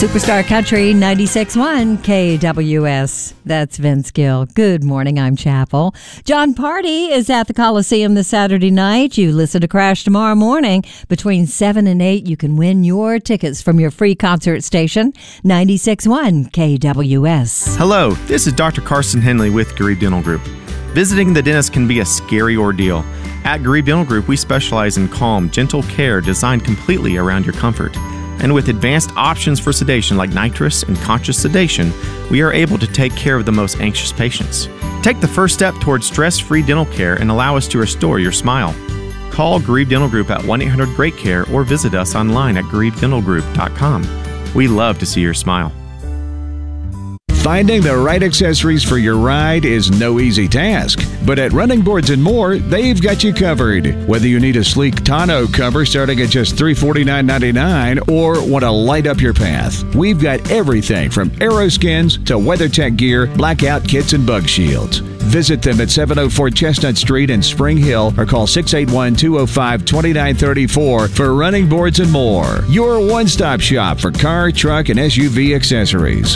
Superstar Country 96.1 KWS. That's Vince Gill. Good morning, I'm Chapel. John Party is at the Coliseum this Saturday night. You listen to Crash tomorrow morning. Between 7 and 8, you can win your tickets from your free concert station, 96.1 KWS. Hello, this is Dr. Carson Henley with Garib Dental Group. Visiting the dentist can be a scary ordeal. At Garib Dental Group, we specialize in calm, gentle care designed completely around your comfort. And with advanced options for sedation like nitrous and conscious sedation, we are able to take care of the most anxious patients. Take the first step towards stress-free dental care and allow us to restore your smile. Call Garib Dental Group at 1-800-GREAT-CARE or visit us online at garibdentalgroup.com. We love to see your smile. Finding the right accessories for your ride is no easy task, but at Running Boards and More, they've got you covered. Whether you need a sleek tonneau cover starting at just $349.99 or want to light up your path, we've got everything from Aeroskins to WeatherTech gear, blackout kits, and bug shields. Visit them at 704 Chestnut Street in Spring Hill or call 681-205-2934 for Running Boards and More, your one-stop shop for car, truck, and SUV accessories.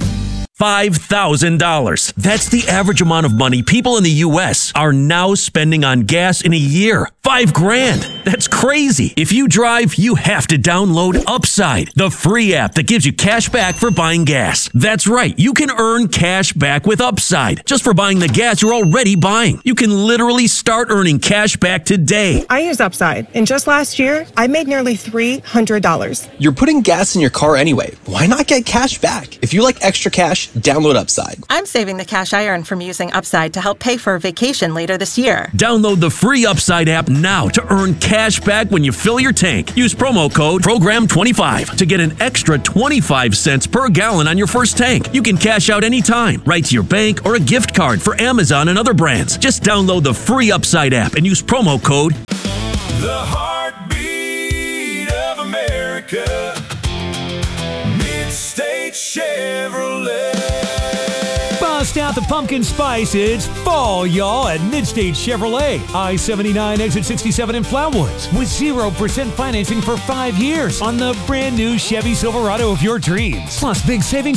$5,000. That's the average amount of money people in the U.S. are now spending on gas in a year. $5,000. That's crazy. If you drive, you have to download Upside, the free app that gives you cash back for buying gas. That's right. You can earn cash back with Upside just for buying the gas you're already buying. You can literally start earning cash back today. I use Upside, and just last year, I made nearly $300. You're putting gas in your car anyway. Why not get cash back? If you like extra cash, download Upside. I'm saving the cash I earn from using Upside to help pay for a vacation later this year. Download the free Upside app now to earn cash back when you fill your tank. Use promo code PROGRAM25 to get an extra 25 cents per gallon on your first tank. You can cash out anytime, right to your bank or a gift card for Amazon and other brands. Just download the free Upside app and use promo code The Heartbeat of America, Mid-State Chevrolet. Bust out the pumpkin spice. It's fall, y'all, at Mid-State Chevrolet. I-79 exit 67 in Flatwoods with 0% financing for 5 years on the brand new Chevy Silverado of your dreams. Plus big savings